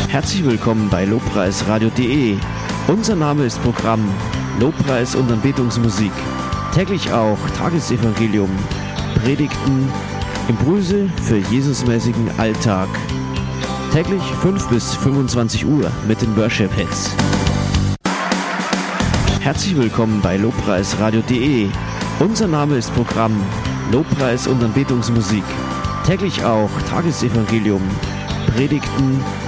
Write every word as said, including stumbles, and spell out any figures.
Herzlich willkommen bei lobpreisradio punkt de. Unser Name ist Programm Lobpreis und Anbetungsmusik. Täglich auch Tagesevangelium, Predigten, Impulse für Jesusmäßigen Alltag. Täglich fünf bis fünfundzwanzig Uhr mit den Worship Hits. Herzlich willkommen bei lobpreisradio punkt de. Unser Name ist Programm Lobpreis und Anbetungsmusik. Täglich auch Tagesevangelium, Predigten,